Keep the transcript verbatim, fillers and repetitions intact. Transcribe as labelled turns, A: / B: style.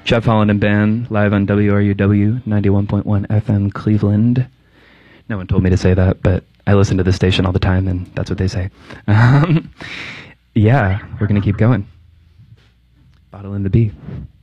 A: Jeff Holland and Band, live on W R U W ninety-one point one F M Cleveland. No one told me to say that, but I listen to the station all the time, and that's what they say. Um, yeah, we're going to keep going. Bottle in the B.